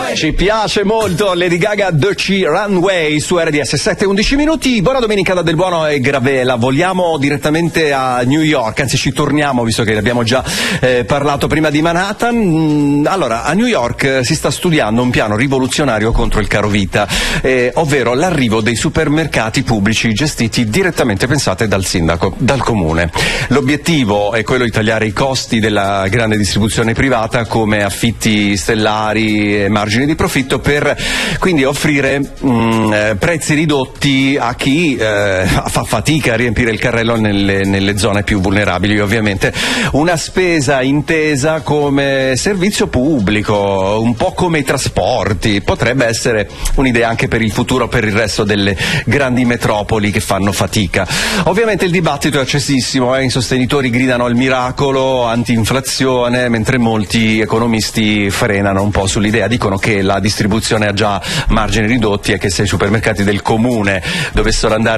Ci piace molto Lady Gaga, The Runway su RDS 7:11 minuti. Buona domenica da Del Buono e Gravela. Vogliamo direttamente a New York, anzi ci torniamo visto che abbiamo già parlato prima di Manhattan. Allora, a New York si sta studiando un piano rivoluzionario contro il caro vita, ovvero l'arrivo dei supermercati pubblici gestiti direttamente, pensate, dal sindaco, dal comune. L'obiettivo è quello di tagliare i costi della grande distribuzione privata come affitti stellari e margini di profitto, per quindi offrire prezzi ridotti a chi fa fatica a riempire il carrello nelle zone più vulnerabili, ovviamente. Una spesa intesa come servizio pubblico, un po' come i trasporti. Potrebbe essere un'idea anche per il futuro, per il resto delle grandi metropoli che fanno fatica. Ovviamente il dibattito è accesissimo, i sostenitori gridano al miracolo, anti-inflazione, mentre molti economisti frenano un po' sull'idea, dicono che la distribuzione ha già margini ridotti e che se i supermercati del comune dovessero andare